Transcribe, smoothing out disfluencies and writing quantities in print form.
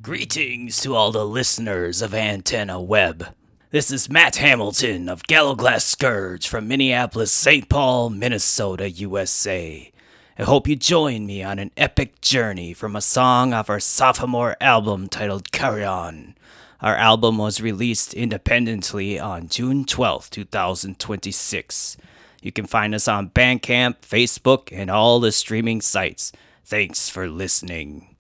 Greetings to all the listeners of Antenna Web. This is Matt Hamilton of Gallowglass Scourge from Minneapolis, St. Paul, Minnesota, USA. I hope you join me on an epic journey from a song off our sophomore album titled Carry On. Our album was released independently on June 12, 2026. You can find us on Bandcamp, Facebook, and all the streaming sites. Thanks for listening.